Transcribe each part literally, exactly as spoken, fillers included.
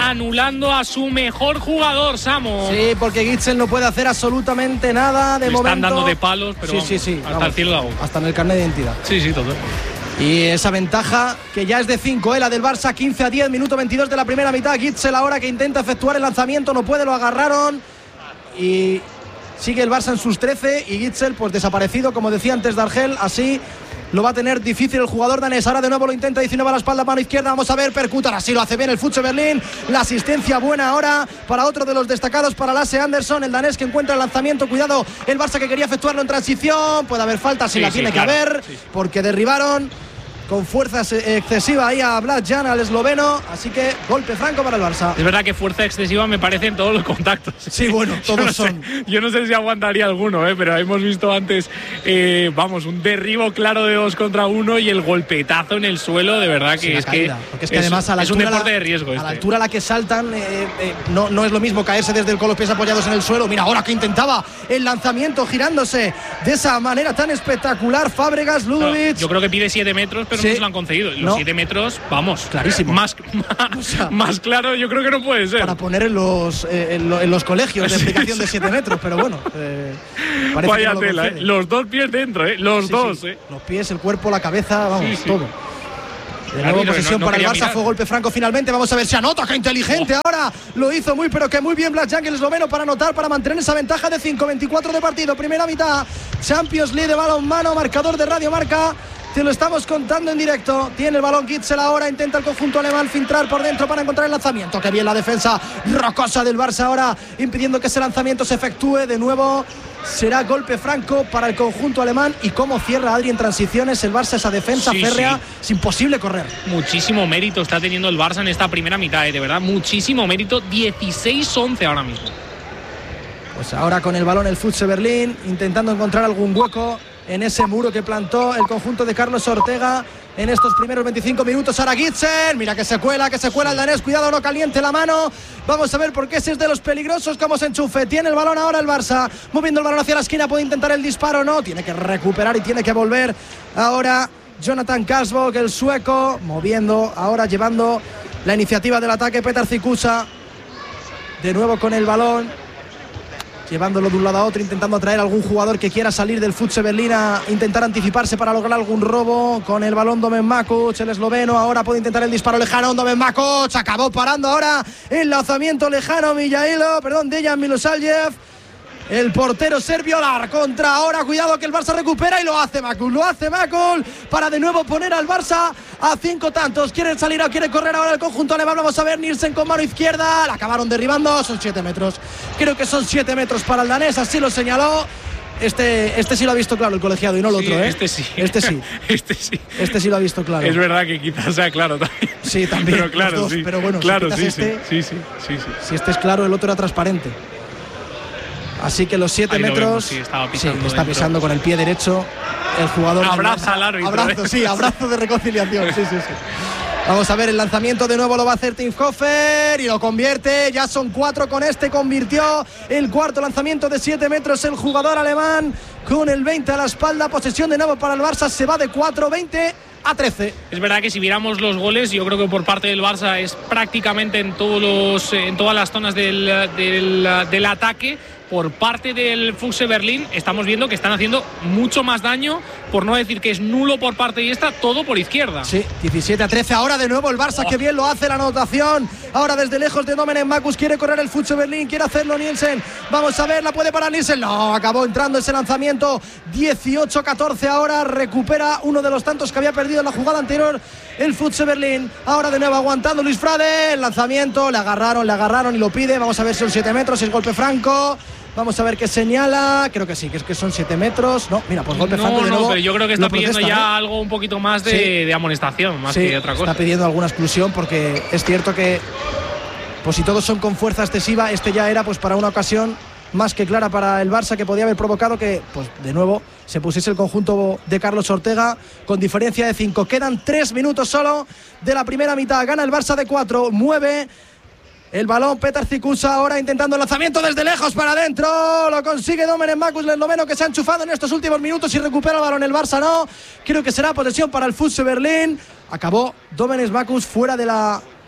anulando a su mejor jugador, Samu. Sí, porque Gitzel no puede hacer absolutamente nada de Le momento. Están dando de palos, pero sí, vamos, sí, sí, hasta vamos, el cielo de la boca. hasta en el carnet de identidad. Sí, sí, todo. Y esa ventaja que ya es de cinco, ¿eh? La del Barça, quince a diez, minuto veintidós de la primera mitad. Gitzel ahora que intenta efectuar el lanzamiento, no puede, lo agarraron. Y sigue el Barça en sus trece y Gitzel pues desaparecido, como decía antes Dargel, así lo va a tener difícil el jugador danés. Ahora de nuevo lo intenta, diecinueve a la espalda, mano izquierda, vamos a ver, percutar, así lo hace bien el Futse Berlín. La asistencia buena ahora para otro de los destacados, para Lasse Andersson, el danés que encuentra el lanzamiento. Cuidado, el Barça que quería efectuarlo en transición, puede haber falta, si sí, la sí, tiene claro. que haber, sí, sí. porque derribaron con fuerza excesiva ahí a Vlad Jan, al esloveno, así que golpe franco para el Barça. Es verdad que fuerza excesiva me parece en todos los contactos. Sí, bueno, todos yo no son. Sé, yo no sé si aguantaría alguno, ¿eh? Pero hemos visto antes, eh, vamos, un derribo claro de dos contra uno y el golpetazo en el suelo, de verdad que sí, es caída, que porque es que además a la es un altura deporte la, de riesgo. A este. la altura a la que saltan, eh, eh, no, no es lo mismo caerse desde el con los pies apoyados en el suelo. Mira, ahora que intentaba el lanzamiento girándose de esa manera tan espectacular, Fábregas, Ludovic. No, yo creo que pide siete metros, pero sí. no se lo han concedido. Los no. siete metros, vamos, clarísimo. Más, más, o sea, más claro, yo creo que no puede ser. Para poner en los, eh, en, lo, en los colegios de explicación de siete metros, pero bueno. Eh, Vaya tela, eh. Los dos pies dentro, eh. Los sí, dos, sí. eh. Los pies, el cuerpo, la cabeza, vamos, sí, sí. todo. De nuevo posesión no, no para el Barça, mirar. Fue golpe franco finalmente. Vamos a ver si anota, qué inteligente. Oh. Ahora lo hizo muy, pero que muy bien Vlad Jan, el esloveno, para anotar, para mantener esa ventaja de cinco veinticuatro de partido. Primera mitad, Champions League de balonmano, marcador de Radio Marca. Te lo estamos contando en directo. Tiene el balón Gitzel ahora. Intenta el conjunto alemán filtrar por dentro para encontrar el lanzamiento. Qué bien la defensa rocosa del Barça ahora, impidiendo que ese lanzamiento se efectúe. De nuevo será golpe franco para el conjunto alemán. Y cómo cierra Adri en transiciones el Barça esa defensa sí, férrea. Sí. Es imposible correr. Muchísimo mérito está teniendo el Barça en esta primera mitad, ¿eh? De verdad, muchísimo mérito. dieciséis once ahora mismo. Pues ahora con el balón el Futse Berlín, intentando encontrar algún hueco en ese muro que plantó el conjunto de Carlos Ortega en estos primeros veinticinco minutos. Ahora Gitzel, mira que se cuela, que se cuela el danés, cuidado, no caliente la mano. Vamos a ver por qué ese es de los peligrosos, como se enchufe. Tiene el balón ahora el Barça, moviendo el balón hacia la esquina, puede intentar el disparo, no, tiene que recuperar y tiene que volver ahora Jonathan Kasbok, el sueco, moviendo, ahora llevando la iniciativa del ataque. Petar Zikusa de nuevo con el balón, llevándolo de un lado a otro, intentando atraer a algún jugador que quiera salir del Futse Berlín a intentar anticiparse para lograr algún robo. Con el balón Domen Makuc, el esloveno, ahora puede intentar el disparo lejano. Domen Makuc acabó parando ahora el lanzamiento lejano. Mijailo, perdón, Dejan Milosaljev, el portero serbio. La contra ahora, cuidado que el Barça recupera y lo hace Makuc, lo hace Makuc para de nuevo poner al Barça a cinco tantos. Quiere salir o quiere correr ahora el conjunto alemán. Vamos a ver, Nielsen con mano izquierda, la acabaron derribando, son siete metros, creo que son siete metros para el danés, así lo señaló. Este, este sí lo ha visto claro el colegiado y no el sí, otro, ¿eh? Este sí. Este sí. este sí. Este sí lo ha visto claro. Es verdad que quizás sea claro también. Sí, también. Pero claro, dos, sí. Pero bueno, claro, si sí, este, sí, sí, sí, sí. Si este es claro, el otro era transparente. Así que los siete metros. Vemos, sí, estaba pisando sí, está pisando con el pie derecho el jugador. Abraza al árbitro. Abrazo, sí, abrazo de reconciliación. Sí, sí, sí. Vamos a ver el lanzamiento, de nuevo lo va a hacer Tinhofer y lo convierte. Ya son cuatro con este, convirtió el cuarto lanzamiento de siete metros el jugador alemán con el veinte a la espalda. Posesión de nuevo para el Barça, se va de cuatro veinte a trece. Es verdad que si viéramos los goles, yo creo que por parte del Barça es prácticamente en todos los, en todas las zonas del, del, del ataque. Por parte del Futse Berlín estamos viendo que están haciendo mucho más daño, por no decir que es nulo por parte de esta, todo por izquierda. Sí, diecisiete a trece, ahora de nuevo el Barça, oh. Que bien lo hace la anotación. Ahora desde lejos de Domen Makuc, quiere correr el Futse Berlín, quiere hacerlo Nielsen. Vamos a ver, la puede parar Nielsen. No, acabó entrando ese lanzamiento. dieciocho a catorce ahora, recupera uno de los tantos que había perdido en la jugada anterior el Futse Berlín. Ahora de nuevo aguantando Luis Frade, el lanzamiento, le agarraron, le agarraron y lo pide. Vamos a ver si son siete metros, si es golpe franco. Vamos a ver qué señala. Creo que sí, que es que son siete metros. No, mira, pues golpe no, franco de nuevo. No, pero yo creo que está pidiendo protesta, ya ¿eh? algo un poquito más de, sí. de amonestación, más sí, que otra cosa. Está pidiendo alguna exclusión porque es cierto que, pues si todos son con fuerza excesiva, este ya era pues para una ocasión más que clara para el Barça, que podía haber provocado que, pues de nuevo, se pusiese el conjunto de Carlos Ortega con diferencia de cinco. Quedan tres minutos solo de la primera mitad. Gana el Barça de cuatro, mueve el balón Petar Zikusa, ahora intentando el lanzamiento desde lejos para adentro. Lo consigue Domen Makuc, el esloveno, que se ha enchufado en estos últimos minutos y recupera el balón. El Barça no. Creo que será posesión para el Futse Berlín. Acabó Domen Makuc fuera de la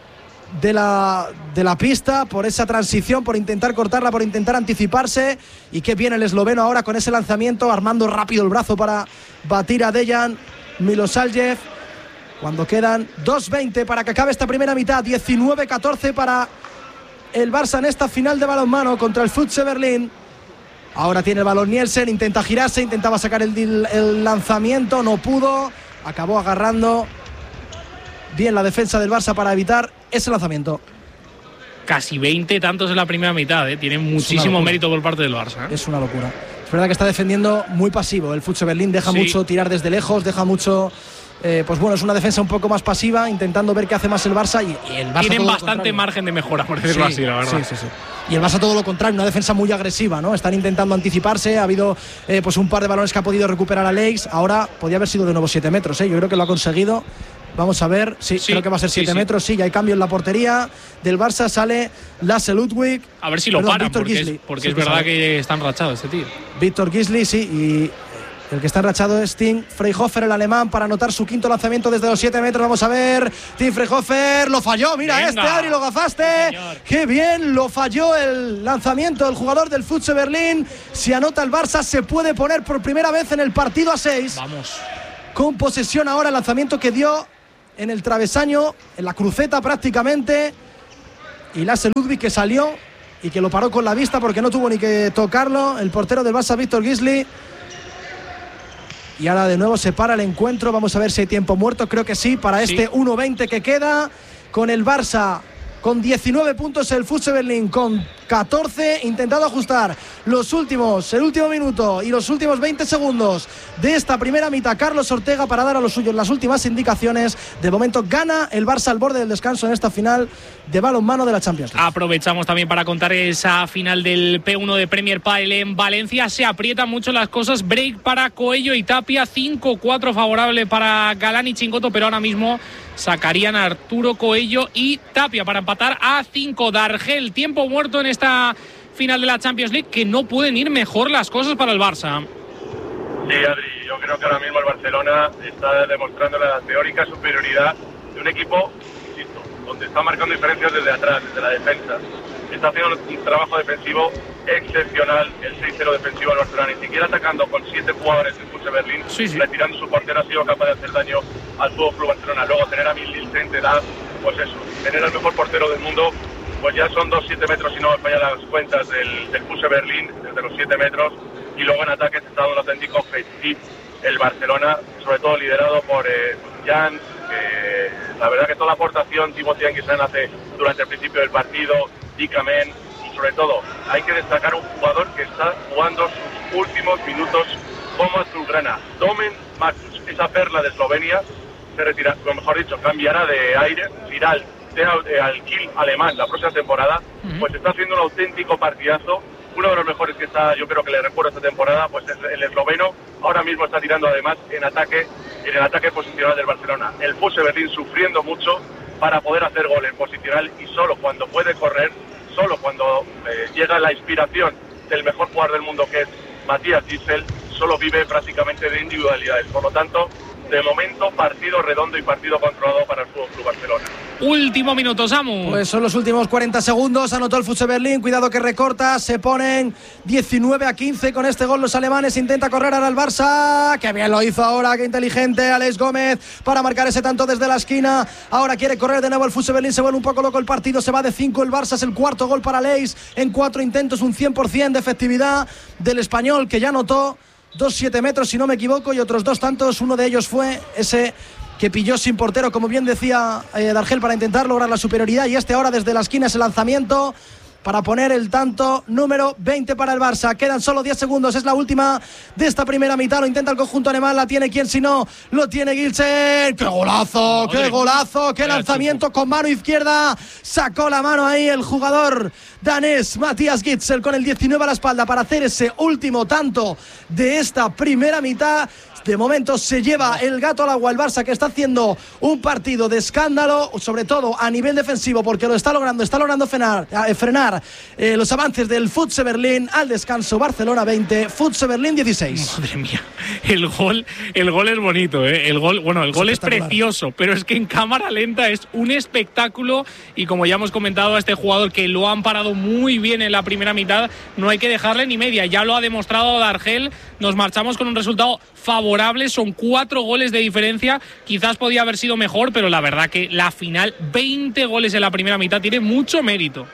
de la, de la pista, por esa transición, por intentar cortarla, por intentar anticiparse. Y qué bien el esloveno ahora con ese lanzamiento, armando rápido el brazo para batir a Dejan Milosavljev. Cuando quedan dos veinte para que acabe esta primera mitad, diecinueve catorce para el Barça en esta final de balonmano contra el F C Berlín. Ahora tiene el balón Nielsen, intenta girarse, intentaba sacar el, el lanzamiento, no pudo, acabó agarrando bien la defensa del Barça para evitar ese lanzamiento. Casi veinte tantos en la primera mitad, ¿eh? Tiene muchísimo mérito por parte del Barça, ¿eh? Es una locura. Es verdad que está defendiendo muy pasivo el F C Berlín, deja sí. mucho tirar desde lejos, deja mucho... Eh, pues bueno, es una defensa un poco más pasiva, intentando ver qué hace más el Barça. Y, y el Barça tienen bastante margen de mejora, por decirlo sí, así, la verdad. Sí, sí, sí. Y el Barça todo lo contrario, una defensa muy agresiva, ¿no? Están intentando anticiparse, ha habido eh, pues un par de balones que ha podido recuperar a Leix. Ahora podía haber sido de nuevo siete metros, ¿eh? Yo creo que lo ha conseguido. Vamos a ver, sí, sí creo que va a ser siete sí, metros, sí. sí, ya hay cambio en la portería del Barça, sale Lasse Ludwig. A ver si lo paran, porque, es, porque sí, es verdad que, que está enrachado este tío. Víctor Gisli, sí, y el que está enrachado es Tim Freyhofer, el alemán, para anotar su quinto lanzamiento desde los siete metros. Vamos a ver, Tim Freyhofer lo falló, mira Venga. este, Adri, lo gafaste. Sí, qué bien, lo falló el lanzamiento del jugador del F C Berlín. Si anota el Barça, se puede poner por primera vez en el partido a seis. Vamos. Con posesión ahora, el lanzamiento que dio en el travesaño, en la cruceta prácticamente. Y Lasse Ludwig que salió y que lo paró con la vista porque no tuvo ni que tocarlo. El portero del Barça, Víctor Gisli. Y ahora de nuevo se para el encuentro. Vamos a ver si hay tiempo muerto. Creo que sí, para este sí. uno veinte que queda. Con el Barça con diecinueve puntos, el F C Berlín con catorce. Intentado ajustar los últimos, el último minuto y los últimos veinte segundos de esta primera mitad. Carlos Ortega para dar a los suyos las últimas indicaciones. De momento gana el Barça al borde del descanso en esta final de balonmano de la Champions League. Aprovechamos también para contar esa final del P uno de Premier Padel en Valencia. Se aprietan mucho las cosas. Break para Coello y Tapia. cinco cuatro favorable para Galán y Chingoto, pero ahora mismo sacarían a Arturo Coello y Tapia para empatar a cinco. Dargel, tiempo muerto en esta final de la Champions League, que no pueden ir mejor las cosas para el Barça. Sí, Adri, yo creo que ahora mismo el Barcelona está demostrando la teórica superioridad de un equipo, insisto, donde está marcando diferencias desde atrás, desde la defensa. Está haciendo un trabajo defensivo excepcional, el seis cero defensivo del Barcelona, ni siquiera atacando con siete jugadores del F C Berlín, sí, sí. retirando su portero, ha sido capaz de hacer daño al F C Barcelona. Luego tener a Mililsen te da, pues eso, tener al mejor portero del mundo, pues ya son dos siete metros si no me fallan las cuentas del, del F C Berlín, desde los siete metros, y luego en ataque está dando un auténtico festín el Barcelona, sobre todo liderado por eh, Jan, que la verdad que toda la aportación Timothy Anguissán hace durante el principio del partido, Dikamen, y sobre todo hay que destacar un jugador que está jugando sus últimos minutos como azulgrana, Domen Matus, esa perla de Eslovenia, se retira, o mejor dicho, cambiará de aire, irá al, de, al Kiel alemán la próxima temporada, uh-huh. pues está haciendo un auténtico partidazo, uno de los mejores que está, yo creo que le recuerdo esta temporada, pues es el esloveno, ahora mismo está tirando además en ataque, en el ataque posicional del Barcelona, el F C Berlín sufriendo mucho para poder hacer gol en posicional y solo cuando puede correr, solo cuando eh, llega la inspiración del mejor jugador del mundo que es Matías Gisel, solo vive prácticamente de individualidades, por lo tanto, de momento partido redondo y partido controlado para el F C Barcelona. Último minuto, Samu. Pues son los últimos cuarenta segundos, anotó el F C Berlín, cuidado que recorta, se ponen diecinueve a quince con este gol los alemanes, intenta correr ahora el Barça, que bien lo hizo ahora, qué inteligente Alex Gómez para marcar ese tanto desde la esquina, ahora quiere correr de nuevo el F C Berlín, se vuelve un poco loco el partido, se va de cinco el Barça, es el cuarto gol para Leis en cuatro intentos, un cien por ciento de efectividad del español que ya anotó dos siete metros si no me equivoco y otros dos tantos, uno de ellos fue ese que pilló sin portero, como bien decía eh, Dargel, para intentar lograr la superioridad, y este ahora desde la esquina ese lanzamiento para poner el tanto número veinte para el Barça. Quedan solo diez segundos, es la última de esta primera mitad, lo intenta el conjunto alemán, la tiene quien si no, lo tiene Gilsen, ¡qué golazo, qué golazo, qué lanzamiento con mano izquierda, sacó la mano ahí el jugador danés Matías Gitzel con el diecinueve a la espalda para hacer ese último tanto de esta primera mitad. De momento se lleva el gato al agua el Barça, que está haciendo un partido de escándalo, sobre todo a nivel defensivo, porque lo está logrando, está logrando frenar, eh, frenar eh, los avances del F C Berlín. Al descanso, Barcelona veinte, F C Berlín dieciséis. Madre mía, el gol, el gol es bonito, ¿eh? El gol, bueno, el gol es precioso, pero es que en cámara lenta es un espectáculo, y como ya hemos comentado, a este jugador que lo han parado muy bien en la primera mitad, no hay que dejarle ni media, ya lo ha demostrado Dargel. Nos marchamos con un resultado favorable, son cuatro goles de diferencia, quizás podía haber sido mejor, pero la verdad que la final, veinte goles en la primera mitad, tiene mucho mérito.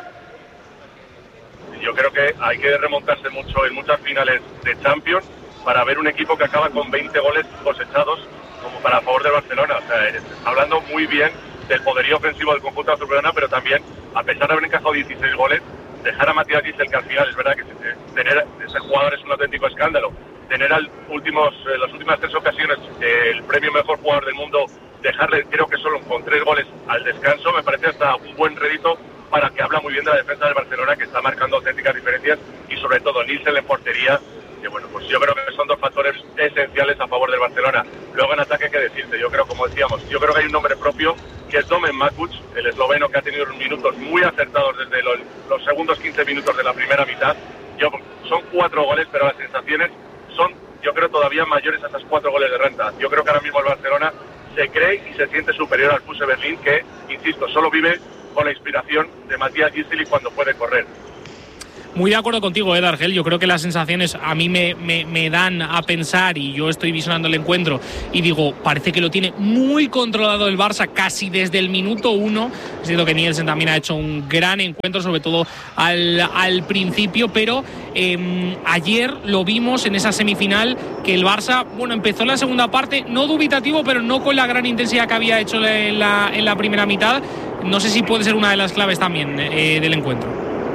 Yo creo que hay que remontarse mucho en muchas finales de Champions para ver un equipo que acaba con veinte goles cosechados como para a favor del Barcelona. O sea, hablando muy bien del poderío ofensivo del conjunto azulgrana, pero también, a pesar de haber encajado dieciséis goles, dejar a Matías Gisel, que al final es verdad que tener ese jugador es un auténtico escándalo, tener al últimos, eh, las últimas tres ocasiones eh, el premio mejor jugador del mundo, dejarle creo que solo con tres goles al descanso, me parece hasta un buen rédito para que habla muy bien de la defensa del Barcelona, que está marcando auténticas diferencias, y sobre todo Nielsen en portería, que bueno, pues yo creo que son dos factores esenciales a favor del Barcelona. Luego en ataque, qué decirte, yo creo, como decíamos, yo creo que hay un nombre propio, que es Domen Makuc, el esloveno, que ha tenido minutos muy acertados desde los, los segundos quince minutos de la primera mitad. Yo, son cuatro goles, pero las sensaciones son, yo creo, todavía mayores a esas cuatro goles de renta. Yo creo que ahora mismo el Barcelona se cree y se siente superior al F C Berlín, que, insisto, solo vive con la inspiración de Matías Giseli cuando puede correr. Muy de acuerdo contigo, eh, Dargel. Yo creo que las sensaciones a mí me, me, me dan a pensar, y yo estoy visionando el encuentro y digo, parece que lo tiene muy controlado el Barça casi desde el minuto uno. Siento que Nielsen también ha hecho un gran encuentro, sobre todo al, al principio, pero eh, ayer lo vimos en esa semifinal, que el Barça, bueno, empezó la segunda parte, no dubitativo, pero no con la gran intensidad que había hecho en la, en la primera mitad. No sé si puede ser una de las claves también eh, del encuentro.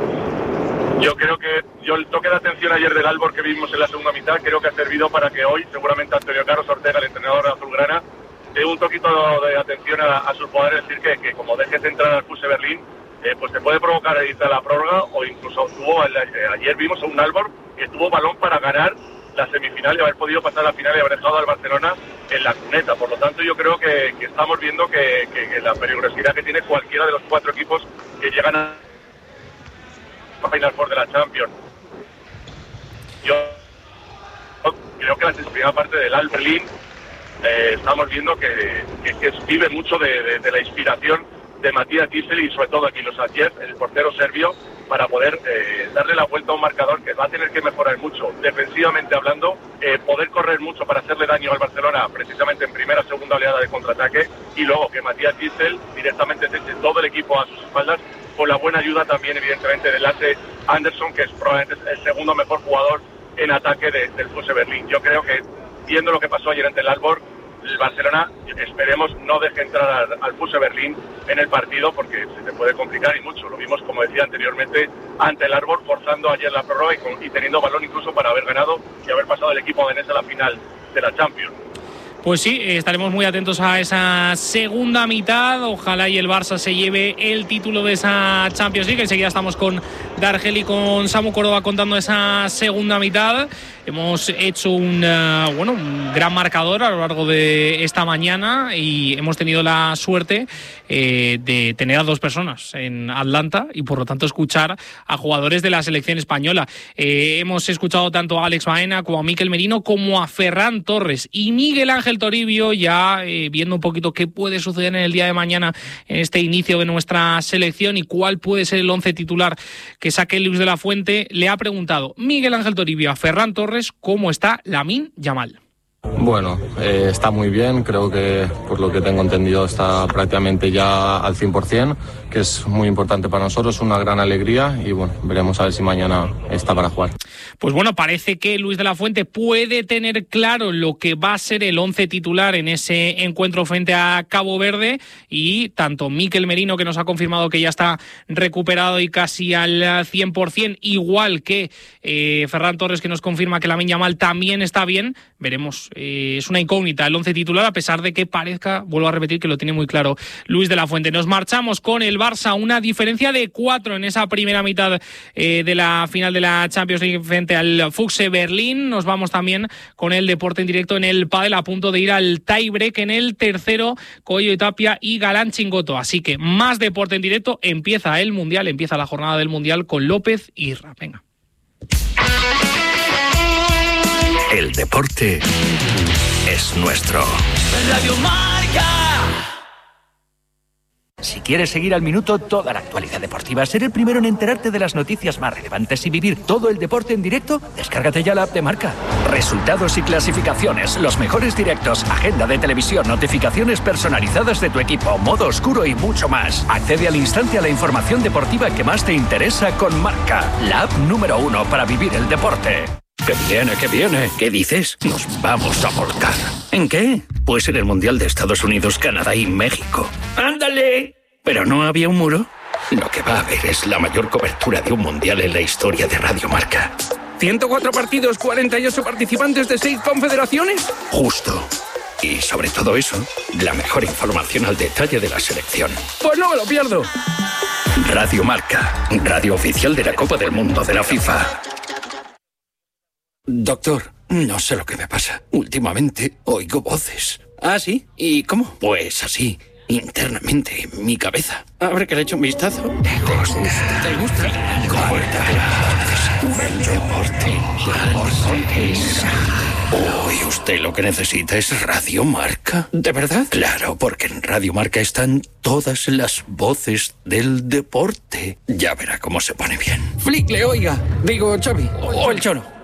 Yo creo que yo el toque de atención ayer del Albor que vimos en la segunda mitad creo que ha servido para que hoy seguramente Antonio Carlos Ortega, el entrenador azulgrana, dé un toquito de atención a, a sus jugadores, decir que, que como dejes de entrar al F C Berlín, eh, pues te puede provocar editar la prórroga, o incluso tuvo, eh, ayer vimos a un Albor que tuvo balón para ganar la semifinal y haber podido pasar a la final y haber dejado al Barcelona en la cuneta. Por lo tanto, yo creo que, que estamos viendo que, que, que la peligrosidad que tiene cualquiera de los cuatro equipos que llegan a Final Four de la Champions. Yo creo que la primera parte del Al Berlín eh, estamos viendo que, que, que vive mucho de, de, de la inspiración de Matías Gisel y sobre todo aquí los Ayer, el portero serbio, para poder eh, darle la vuelta a un marcador que va a tener que mejorar mucho defensivamente hablando, eh, poder correr mucho para hacerle daño al Barcelona precisamente en primera segunda oleada de contraataque, y luego que Matías Gisel directamente se eche todo el equipo a sus espaldas, con la buena ayuda también evidentemente del Lasse Anderson, que es probablemente el segundo mejor jugador en ataque de, del F C Berlín. Yo creo que, viendo lo que pasó ayer ante el Albor, el Barcelona, esperemos, no deje entrar al, al F C Berlín en el partido, porque se te puede complicar y mucho. Lo vimos, como decía anteriormente, ante el Arbor, forzando ayer la prórroga y, con, y teniendo balón incluso para haber ganado y haber pasado el equipo danés a la final de la Champions. Pues sí, estaremos muy atentos a esa segunda mitad. Ojalá y el Barça se lleve el título de esa Champions League. Enseguida estamos con Dargel y con Samu Córdoba contando esa segunda mitad. Hemos hecho un, uh, bueno, un gran marcador a lo largo de esta mañana y hemos tenido la suerte eh, de tener a dos personas en Atlanta y por lo tanto escuchar a jugadores de la selección española. Eh, hemos escuchado tanto a Alex Baena como a Mikel Merino como a Ferran Torres y Miguel Ángel Toribio, ya eh, viendo un poquito qué puede suceder en el día de mañana en este inicio de nuestra selección y cuál puede ser el once titular que saque Luis de la Fuente. Le ha preguntado Miguel Ángel Toribio a Ferran Torres cómo está Lamine Yamal. Bueno, eh, está muy bien, creo que por lo que tengo entendido está prácticamente ya al cien por ciento, que es muy importante para nosotros, una gran alegría y bueno, veremos a ver si mañana está para jugar. Pues bueno, parece que Luis de la Fuente puede tener claro lo que va a ser el once titular en ese encuentro frente a Cabo Verde y tanto Mikel Merino, que nos ha confirmado que ya está recuperado y casi al cien por ciento, igual que eh, Ferran Torres, que nos confirma que Lamine Yamal también está bien, veremos. Eh, es una incógnita el once titular, a pesar de que parezca, vuelvo a repetir, que lo tiene muy claro Luis de la Fuente. Nos marchamos con el Barça, una diferencia de cuatro en esa primera mitad eh, de la final de la Champions League frente al Füchse Berlín. Nos vamos también con el deporte en directo en el pádel, a punto de ir al tiebreak en el tercero, Coello y Tapia y Galán Chingoto. Así que más deporte en directo, empieza el Mundial, empieza la jornada del Mundial con López y Irra. Venga. El deporte es nuestro. Radio Marca. Si quieres seguir al minuto toda la actualidad deportiva, ser el primero en enterarte de las noticias más relevantes y vivir todo el deporte en directo, descárgate ya la app de Marca. Resultados y clasificaciones, los mejores directos, agenda de televisión, notificaciones personalizadas de tu equipo, modo oscuro y mucho más. Accede al instante a la información deportiva que más te interesa con Marca, la app número uno para vivir el deporte. ¡Que viene, que viene! ¿Qué dices? Nos vamos a volcar. ¿En qué? Pues en el Mundial de Estados Unidos, Canadá y México. ¡Ándale! ¿Pero no había un muro? Lo que va a haber es la mayor cobertura de un Mundial en la historia de Radio Marca. ¿ciento cuatro partidos, cuarenta y ocho participantes de seis confederaciones? Justo. Y sobre todo eso, la mejor información al detalle de la selección. Pues no me lo pierdo. Radio Marca, radio oficial de la Copa del Mundo de la FIFA. Doctor, no sé lo que me pasa. Últimamente oigo voces. ¿Ah, sí? ¿Y cómo? Pues así, internamente en mi cabeza. A ver que le echo un vistazo. ¿Te gusta? ¿Te gusta? El deporte. Deporte. Hoy usted lo que necesita es Radio Marca. ¿De verdad? Claro, porque en Radio Marca están todas las voces del deporte. Ya verá cómo se pone bien. Flick le oiga. Digo, Xavi. O el Choro.